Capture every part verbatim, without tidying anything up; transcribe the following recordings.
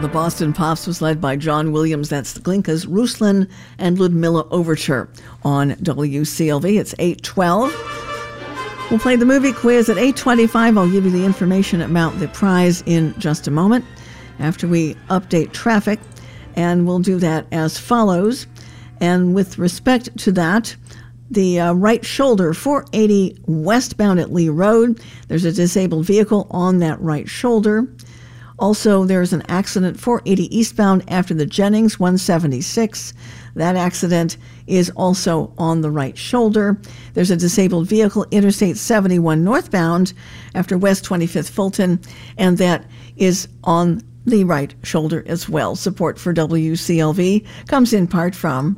the Boston Pops was led by John Williams. That's the Glinkas, Ruslan and Ludmilla Overture on W C L V. It's eight twelve. We'll play the movie quiz at eight twenty-five. I'll give you the information about the prize in just a moment after we update traffic, and we'll do that as follows. And with respect to that, the uh, right shoulder, four eighty westbound at Lee Road, there's a disabled vehicle on that right shoulder. Also, there's an accident four eighty eastbound after the Jennings, one seventy-six. That accident is also on the right shoulder. There's a disabled vehicle, Interstate seventy-one northbound after West twenty-fifth Fulton, and that is on the right shoulder as well. Support for W C L V comes in part from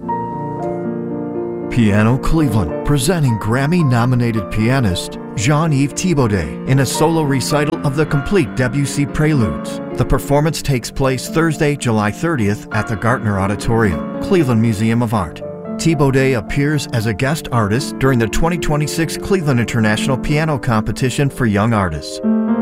Piano Cleveland, presenting Grammy-nominated pianist Jean-Yves Thibaudet in a solo recital of the complete Debussy Preludes. The performance takes place Thursday, July thirtieth at the Gartner Auditorium, Cleveland Museum of Art. Thibaudet appears as a guest artist during the twenty twenty-six Cleveland International Piano Competition for Young Artists.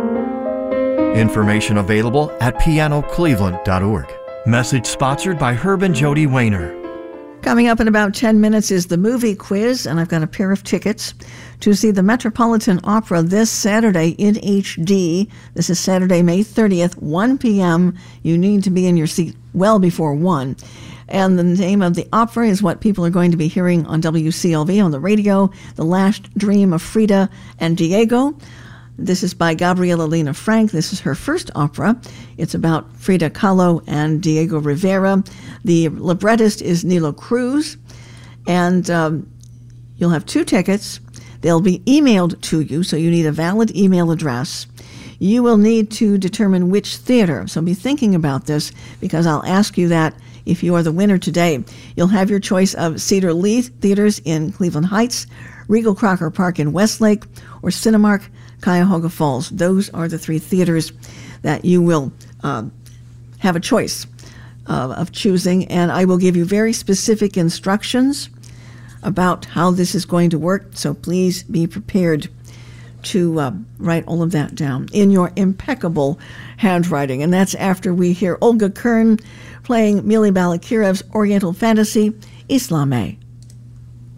Information available at piano cleveland dot org. Message sponsored by Herb and Jody Wayner. Coming up in about ten minutes is the movie quiz, and I've got a pair of tickets to see the Metropolitan Opera this Saturday in H D. This is Saturday, May thirtieth, one p.m. You need to be in your seat well before one. And the name of the opera is what people are going to be hearing on W C L V on the radio, The Last Dream of Frida and Diego. This is by Gabriela Lena Frank. This is her first opera. It's about Frida Kahlo and Diego Rivera. The librettist is Nilo Cruz. And um, you'll have two tickets. They'll be emailed to you, so you need a valid email address. You will need to determine which theater. So be thinking about this, because I'll ask you that if you are the winner today. You'll have your choice of Cedar Lee Theaters in Cleveland Heights, Regal Crocker Park in Westlake, or Cinemark Cuyahoga Falls. Those are the three theaters that you will uh, have a choice uh, of choosing, and I will give you very specific instructions about how this is going to work, so please be prepared to uh, write all of that down in your impeccable handwriting. And that's after we hear Olga Kern playing Mili Balakirev's Oriental Fantasy, Islamé.